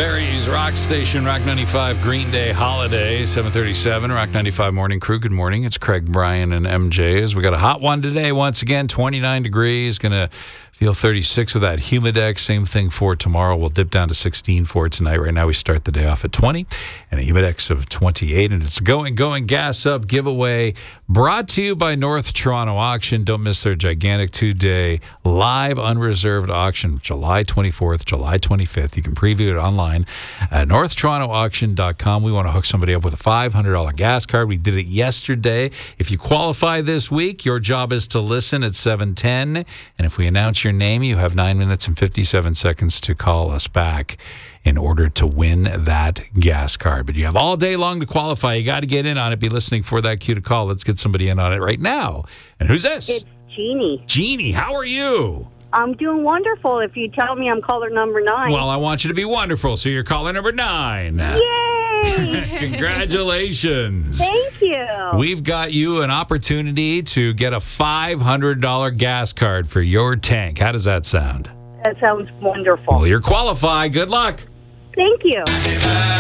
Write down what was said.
Barry's Rock Station, Rock 95, Green Day Holiday, 737, Rock 95 Morning Crew. Good morning. It's Craig, Brian, and MJ. As we got a hot one today, once again, 29 degrees. Going to feel 36 with that Humidex. Same thing for tomorrow. We'll dip down to 16 for tonight. Right now, we start the day off at 20 and a Humidex of 28. And it's going, gas up giveaway brought to you by North Toronto Auction. Don't miss their gigantic 2-day live unreserved auction, July 24th, July 25th. You can preview it online at northtorontoauction.com. We want to hook somebody up with a $500 gas card. We did it yesterday. If you qualify this week, your job is to listen at 7:10. And if we announce your name, you have 9 minutes and 57 seconds to call us back in order to win that gas card. But you have all day long to qualify. You got to get in on it. Be listening for that cue to call. Let's get somebody in on it right now. And who's this? It's Jeannie. Jeannie, how are you? I'm doing wonderful if you tell me I'm caller number 9. Well, I want you to be wonderful, so you're caller number 9. Yay! Congratulations. Thank you. We've got you an opportunity to get a $500 gas card for your tank. How does that sound? That sounds wonderful. Well, you're qualified. Good luck. Thank you.